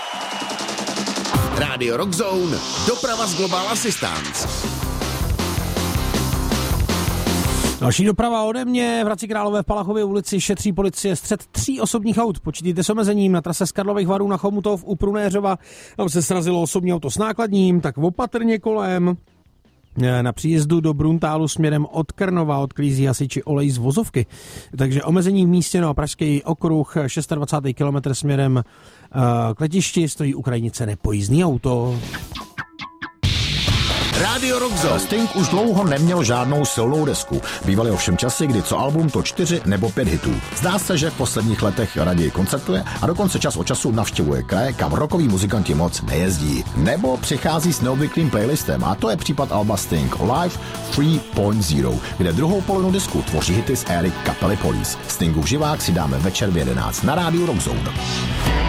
Rádio Rock Zone, doprava z Global Assistance. Další doprava ode mě v Hradci Králové v Palachově ulici šetří policie střet 3 osobních aut. Počítejte s omezením na trase z Karlových Varů na Chomutov u Prunéřova. Tam se srazilo osobní auto s nákladním, tak opatrně kolem. Na příjezdu do Bruntálu směrem od Krnova odklízí hasiči olej z vozovky. Takže omezení v místě, no a Pražský okruh 26. kilometr směrem k letišti stojí u krajnice nepojízdný auto. Rádio Rock Zone. Sting už dlouho neměl žádnou silnou desku. Bývaly ovšem časy, kdy co album to 4 nebo 5 hitů. Zdá se, že v posledních letech raději koncertuje a dokonce čas od času navštěvuje kraje, kam rockoví muzikanti moc nejezdí. Nebo přichází s neobvyklým playlistem a to je případ alba Sting Live 3.0, kde druhou polovinu disku tvoří hity z éry kapely Police. Stingův živák si dáme večer v 11 na Rádiu Rock Zone.